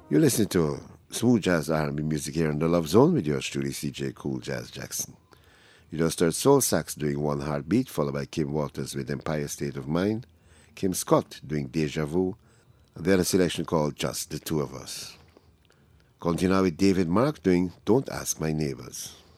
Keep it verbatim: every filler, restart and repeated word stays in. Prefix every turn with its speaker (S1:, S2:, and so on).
S1: You're listening to smooth jazz R and B music here in the Love Zone with yours truly, C J Cool Jazz Jackson. You just heard Soul Sax doing One Heartbeat, followed by Kim Waters with Empire State of Mind, Kim Scott doing Deja Vu, and then a selection called Just the Two of Us. Continue with David Mark doing Don't Ask My Neighbors.